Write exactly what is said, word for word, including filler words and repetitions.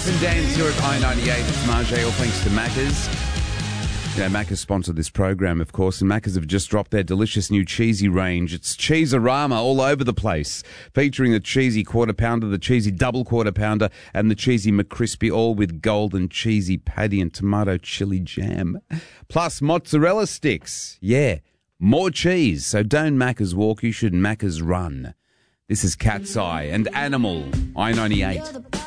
and Dan's here at I ninety-eight. It's Marjay, all thanks to Macca's. You know, Macca's sponsored this program, of course, and Macca's have just dropped their delicious new cheesy range. It's Cheeserama all over the place, featuring the cheesy quarter pounder, the cheesy double quarter pounder, and the cheesy McCrispy, all with golden cheesy patty and tomato chili jam. Plus mozzarella sticks. Yeah, more cheese. So don't Macca's walk, you should Macca's run. This is Cat's Eye and Animal, I ninety-eight.